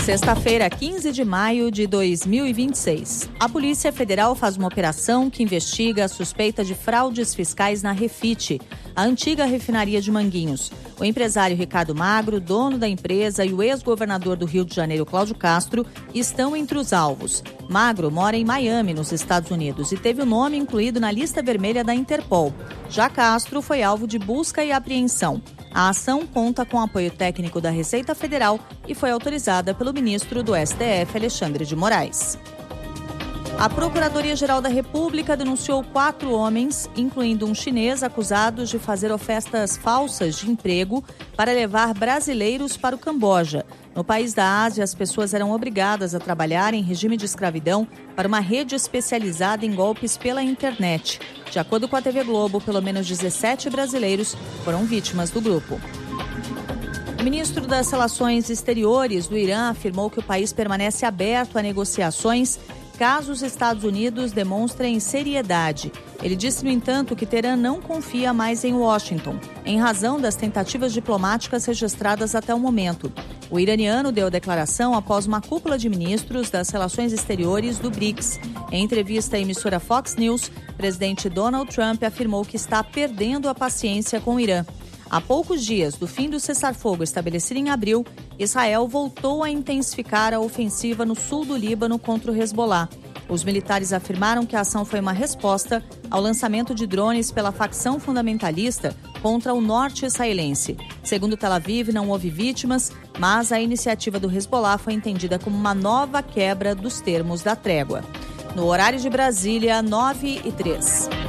Sexta-feira, 15 de maio de 2026. A Polícia Federal faz uma operação que investiga a suspeita de fraudes fiscais na Refit, a antiga refinaria de Manguinhos. O empresário Ricardo Magro, dono da empresa, e o ex-governador do Rio de Janeiro, Cláudio Castro, estão entre os alvos. Magro mora em Miami, nos Estados Unidos, e teve o nome incluído na lista vermelha da Interpol. Já Castro foi alvo de busca e apreensão. A ação conta com apoio técnico da Receita Federal e foi autorizada pelo ministro do STF, Alexandre de Moraes. A Procuradoria-Geral da República denunciou 4 homens, incluindo um chinês, acusados de fazer ofertas falsas de emprego para levar brasileiros para o Camboja. No país da Ásia, as pessoas eram obrigadas a trabalhar em regime de escravidão para uma rede especializada em golpes pela internet. De acordo com a TV Globo, pelo menos 17 brasileiros foram vítimas do grupo. O ministro das Relações Exteriores do Irã afirmou que o país permanece aberto a negociações caso os Estados Unidos demonstrem seriedade. Ele disse, no entanto, que Teherã não confia mais em Washington, em razão das tentativas diplomáticas registradas até o momento. O iraniano deu a declaração após uma cúpula de ministros das relações exteriores do BRICS. Em entrevista à emissora Fox News, o presidente Donald Trump afirmou que está perdendo a paciência com o Irã. Há poucos dias do fim do cessar-fogo estabelecido em abril, Israel voltou a intensificar a ofensiva no sul do Líbano contra o Hezbollah. Os militares afirmaram que a ação foi uma resposta ao lançamento de drones pela facção fundamentalista contra o norte israelense. Segundo Tel Aviv, não houve vítimas, mas a iniciativa do Hezbollah foi entendida como uma nova quebra dos termos da trégua. No horário de Brasília, 9h03.